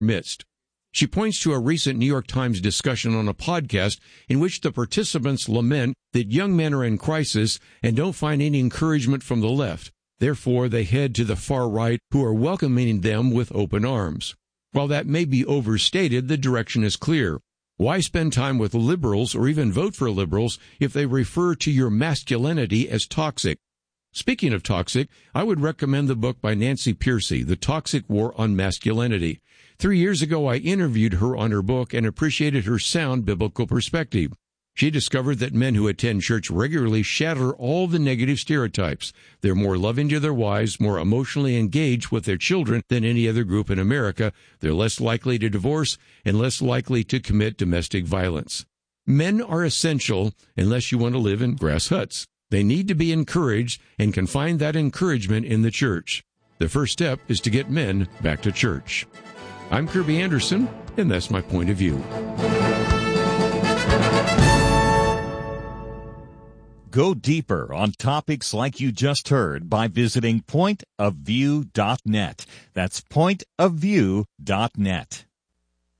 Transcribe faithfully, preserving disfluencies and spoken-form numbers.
midst. She points to a recent New York Times discussion on a podcast in which the participants lament that young men are in crisis and don't find any encouragement from the left. Therefore, they head to the far right, who are welcoming them with open arms. While that may be overstated, the direction is clear. Why spend time with liberals or even vote for liberals if they refer to your masculinity as toxic? Speaking of toxic, I would recommend the book by Nancy Pearcey, The Toxic War on Masculinity. Three years ago, I interviewed her on her book and appreciated her sound biblical perspective. She discovered that men who attend church regularly shatter all the negative stereotypes. They're more loving to their wives, more emotionally engaged with their children than any other group in America. They're less likely to divorce and less likely to commit domestic violence. Men are essential unless you want to live in grass huts. They need to be encouraged and can find that encouragement in the church. The first step is to get men back to church. I'm Kirby Anderson, and that's my point of view. Go deeper on topics like you just heard by visiting point of view dot net. That's point of view dot net.